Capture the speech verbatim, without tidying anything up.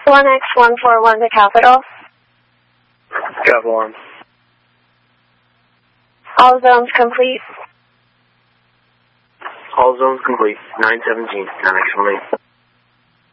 one X one four one to Capital. Capital Arm. All zones complete. All zones complete. nine seventeen, nine X one eight.